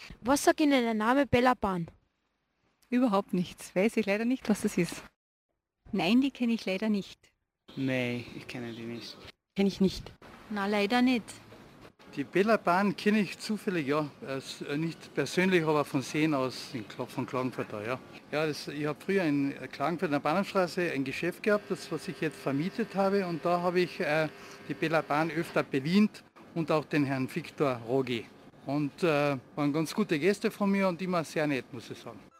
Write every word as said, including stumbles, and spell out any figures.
Was sagt Ihnen der Name Bellabahn? Überhaupt nichts. Weiß ich leider nicht, was das ist. Nein, die kenne ich leider nicht. Nee, ich kenne die nicht. Kenne ich nicht. Na, leider nicht. Die Bellabahn kenne ich zufällig, ja. Äh, Nicht persönlich, aber von Sehen aus in Kla- von Klagenfurt da, ja. Ja, das, ich habe früher in Klagenfurt in der Bahnhofstraße ein Geschäft gehabt, das was ich jetzt vermietet habe. Und da habe ich äh, die Bellabahn öfter bedient und auch den Herrn Viktor Rogi. Und äh, waren ganz gute Gäste von mir und immer sehr nett, muss ich sagen.